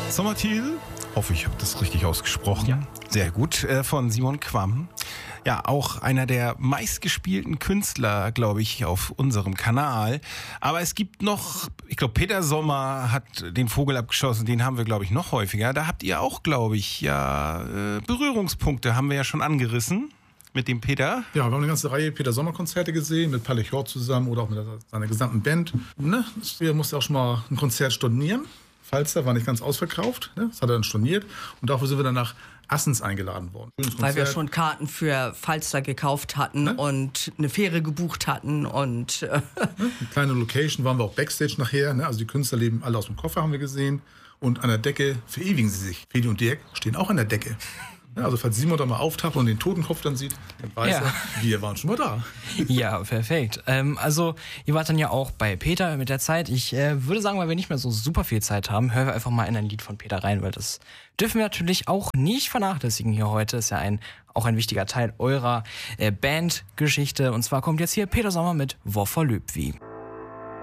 Sommertitel, hoffe ich habe das richtig ausgesprochen. Ja. Sehr gut, von Simon Quam. Ja, auch einer der meistgespielten Künstler, glaube ich, auf unserem Kanal. Aber es gibt noch, ich glaube, Peter Sommer hat den Vogel abgeschossen, den haben wir, glaube ich, noch häufiger. Da habt ihr auch, glaube ich, Berührungspunkte haben wir ja schon angerissen mit dem Peter. Ja, wir haben eine ganze Reihe Peter Sommer-Konzerte gesehen, mit Palechor zusammen oder auch mit seiner gesamten Band. Ne? Wir mussten auch schon mal ein Konzert stornieren. Falster war nicht ganz ausverkauft, ne? Das hat er dann storniert. Und dafür sind wir dann nach Assens eingeladen worden. Weil wir schon Karten für Falster gekauft hatten und eine Fähre gebucht hatten. Und eine kleine Location, waren wir auch Backstage nachher. Ne? Also die Künstler leben alle aus dem Koffer, haben wir gesehen. Und an der Decke verewigen sie sich. Fedi und Dirk stehen auch an der Decke. Ja, also falls Simon da mal auftaucht und den Totenkopf dann sieht, dann weiß er, wir waren schon mal da. Ja, perfekt. Also ihr wart dann ja auch bei Peter mit der Zeit. Ich würde sagen, weil wir nicht mehr so super viel Zeit haben, hören wir einfach mal in ein Lied von Peter rein, weil das dürfen wir natürlich auch nicht vernachlässigen hier heute. Ist ja auch ein wichtiger Teil eurer Bandgeschichte. Und zwar kommt jetzt hier Peter Sommer mit Hvorfor løb vi.